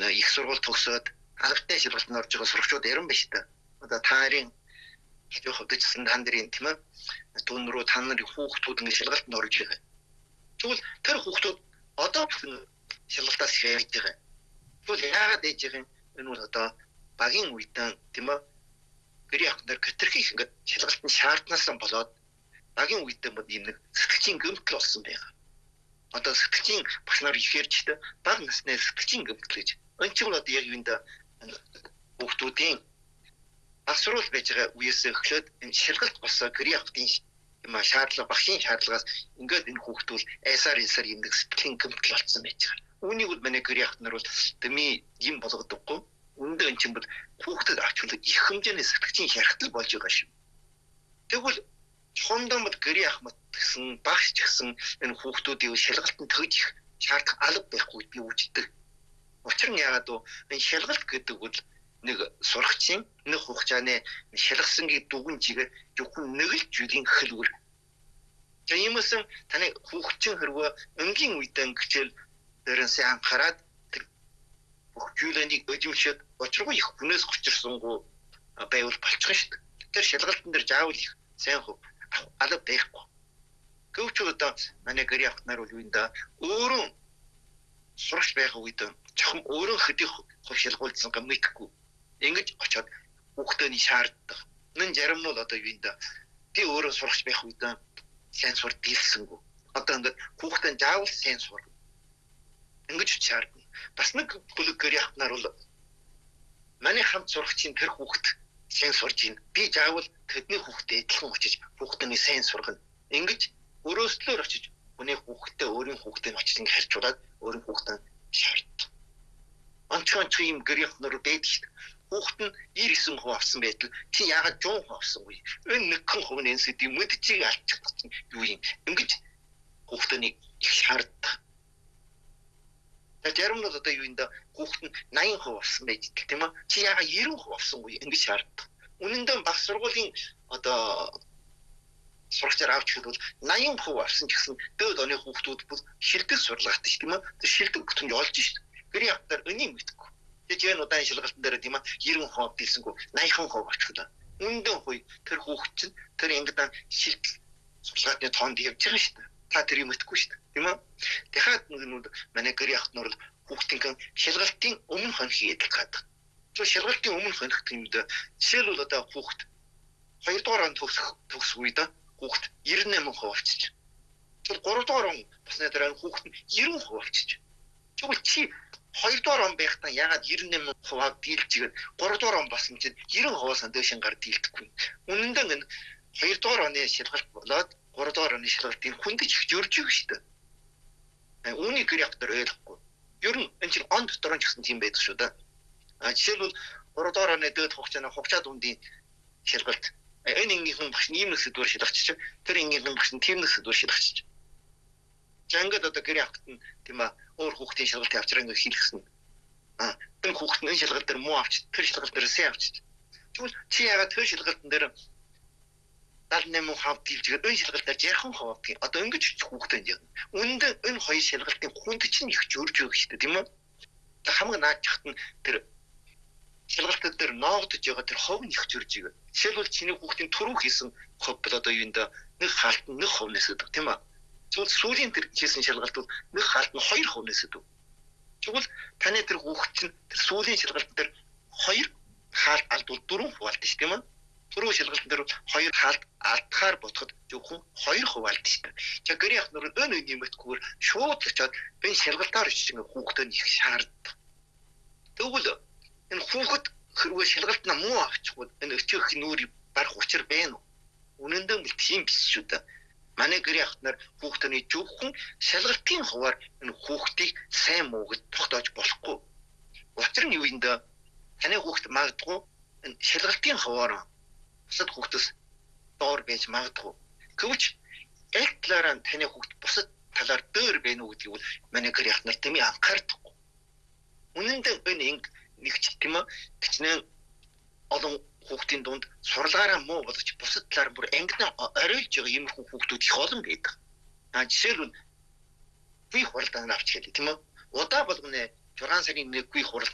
их сургууль төгсөөд албатай шалгалтанд орж байгаа сурагчид яран байна шүү дээ. Одоо та нарын хажуу хөвдөжсөн та нарын тийм ээ түүн рүү та нарын хүүхдүүд ингэ шалгалтанд орж байгаа. Тэгвэл тэр хүүхдүүд одоо шалгалтаас хийж байгаа. Тэгвэл яагаад ээж байгаа юм? Энэ бол одоо багийн үедээ тийм ээ гэрээ ахнаар хэтэрхийх ингээд шалгалтанд шаарднаас болоод багийн үедээ мод юм нэг сэтгчийн гэмтэл болсон байгаа. Одоо сэтгчийн багш нар ихээрчтэй баг насны сэтгчийн гэмтэл гэж. Энэ ч бол одоо яг юунд хүүхдүүдийн баг сурвал байж байгаа үеэс эхлээд энэ шалгалт болсон гэрээ ахтын юм шаардлага багшийн шаардлагаас ингээд энэ хүүхдүүд эсаар юм нэг сэтгчийн гэмтэл болсон байж байгаа. Үүнийг бол манай гэрээ ахт нар бол дэмий юм болгодоггүй. Үндэ энэ ч юм бол хүүхдэд авчвал их хэмжээний сэтгчийн шархтал болж байгаа шүү. Тэгвэл хондомд гэрээ ахмат гэсэн багш ч гэсэн энэ хүүхдүүдийн шалгалтанд төгж их шаардах алба байхгүй би үздэг. Учир нь яагаад вэ? Энэ шалгалт гэдэг бол нэг сурагчийн нэг хугацааны шалгасангийн дүгнжигээ зөвхөн нэг л жилийн хэлбэр. За иймээс таны хүүхдчин хэрвээ өнгийн үедээ хичээл дээрээс анхаарад тэр бүх зүйлэнийг өдөршөд очиргүй их хүнээс гочирсангүй байвал болчихно шүү дээ. Тэр шалгалтын дээр заавал их сайн хөв алба байхгүй. Гэвч одоо манай гэрээ ахнаар бол юунда өөрөө сурагч байх үед чухам өөрөө хэдий хувьшилгуулсан юм мэдхгүй. Ингэж очиод хүүхдөөний шаарддаг. Нэн зарим нь бол одоо юунда би өөрөө сурагч байх үед сайн сур дийлсэнгүй. Одоо ингээд хүүхдэн заавал сайн сур. Ингэж шаардна. Бас нэг бүлэг гэрээ ахнаар бол манай хамт сурагчийн тэр хүүхд сайн сурж ийн. Би заавал тэдний хүүхдэд адилхан очиж хүүхдний сайн сургана. Ингэж өрөөслөөр очиж хүний хүүхдэд өөрийн хүүхдийг очиж ингэ харьцуулаад өөрийн хүүхдэд шаарддаг. Онцгой юм гэрээ ахнаар байдаг шүү дээ. Хүүхд нь 99% авсан байтал чи яагаад 100% авсангүй? Энэ 1% нь сэдв мэдчихийг алчих чинь юу юм? Ингэж хүүхдний их шаарддаг. Зарим нь одоо юу юм да хүүхд нь 80% авсан байж тийм ээ. Чи яагаад 90% авсангүй? Ингэж шаарддаг. Үнэн дээр баг сургуулийн одоо сурагчаар авч хэлбэл 80% авсан ч гэсэн дээд оны хүүхдүүд бүр шилдэг сурлагатай шүү тийм ээ. Тэр шилдэг бүтэмж олж шүү. Гэрээ ахтар энийг мэдгүй. Тэгээд энэ удааны шалгалтын дээр тийм ээ 90% дийлсэнгүй 80% авчихлаа. Үндэн хүй тэр хүүхд чинь тэр ингэдэн шилдэг сурлагааны тоонд явж байгаа шүү дээ. Та тэрийг мэдгүй шүү дээ. Тийм ээ. Дахиад нэг манай гэрээ ахтнаар хүүхдийн шалгалтын өмнө хонх хийдэг гэдэг. Тэр шалгалтын өмнө хонх гэмд жишээлбэл одоо хүүхд 2 дугаар он төгсөх үед хүүхд 98% авчиж. Тэр 3 дугаар он басны дараа хүүхд нь 90% авчиж. Тэгвэл чи 2 дугаар он байхдаа ягаад 98% дийлжгээд 3 дугаар он болсон чинь 90%-аас дээш гар дийлдэхгүй. Үнэн дээр энэ 2 дугаар оны шалгалт болоод 3 дугаар оны шалгалтын хүндэж их жөрж байгаа шүү дээ. Үүнийг гэрээ ахтар ойлгохгүй. Ер нь энэ чинь он дотор нь ч гэсэн тийм байдаг шүү дээ. Жишээлбэл 3 дугаар оны дээд хугацааны хугацаад үндийн шалгалт энэ ингийн багш нь ийм нэг сэдвээр шалгачиж тэр ингийн багш нь тийм нэг сэдвээр шалгачиж. Жангад одоо гэрээ ахт нь тийм аа өөр хүүхдийн шалгалтыг авчраа ингэ хийлгэсэн. Тэр хүүхд нь энэ шалгалт дээр муу авч тэр шалгалт дээр сайн авчиж. Тэгвэл чи яагаад тэр шалгалтын дээр 78% дийлжгээд энэ шалгалт дээр 60% авдаг. Одоо ингэж хүүхдэнд яг. Үүнд энэ хоёр шалгалтын хүнд чинь их жөрж байгаа шүү дээ тийм үү? Хамаг наачхад нь тэр шалгалтад дээр ноогдож байгаа тэр хов нь их жөрж байгаа. Жишээлбэл чиний хүүхдийн түрүү хийсэн хов бол одоо юунда нэг хаалт нь 1% нэсэдэг тийм үү? Тэгвэл сүүлийн тэр хийсэн шалгалт бол нэг хаалт нь 2% нэсэдэг. Тэгвэл таны тэр хүүхд чинь тэр сүүлийн шалгалт дээр 2 хаалт алдвал 4% алдсан шүү тийм үү? Түрүү шалгалтын дээр 2 хаалт алдахаар бодоход зөвхөн 2% алдсан шүү дээ. За гэрээ ахнаар энэ нэмэгдэхгүйгээр шууд очиод энэ шалгалтаар очиж хүүхдөө их шаарддаг. Тэгвэл энэ хүүхэд хэрвээ шалгалтнаа муу авчихвал энэ өчөөх нүур барах учир байна уу? Үнэн дээр бол тийм биш шүү дээ. Манай гэрээ ахнаар хүүхдний зөвхөн шалгалтын хуваар энэ хүүхдийг сайн муугад тогтоож болохгүй. Учир нь юу юм да? Таны хүүхд магадгүй энэ шалгалтын хуваар бусад хүүхдээс доор байж магадгүй. Гэвч яг талаараа таны хүүхд бусад талаар дөр байна уу гэдгийг бол манай гэрээ ахнаар тэмээ анхаардаг. Үнэн дээр энэ нэг ч тийм ээ гिचнээ олон хүүхдийн дунд сурлагаараа муу боловч бусад талаар бүр ангинаа оройлж байгаа иймэрхүү хүүхдүүд их олон байдаг. Жишээлбэл би хуралдаан авч хэлээ тийм ээ. Удаа болгоно 6 сарын 1-ний хурал